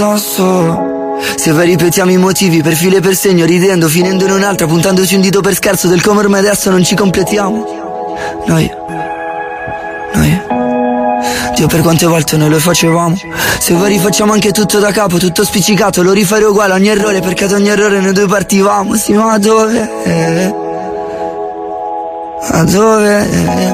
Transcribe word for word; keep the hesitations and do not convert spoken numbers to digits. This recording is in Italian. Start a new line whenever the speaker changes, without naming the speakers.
addosso. Se poi ripetiamo i motivi per filo e per segno, ridendo, finendo in un'altra, puntandoci un dito per scherzo del come ormai adesso non ci completiamo. Noi Noi Dio, per quante volte noi lo facevamo. Se poi rifacciamo anche tutto da capo, tutto spiccicato, lo rifarei uguale ogni errore, perché ad ogni errore noi due partivamo. Sì, ma dove? A dove?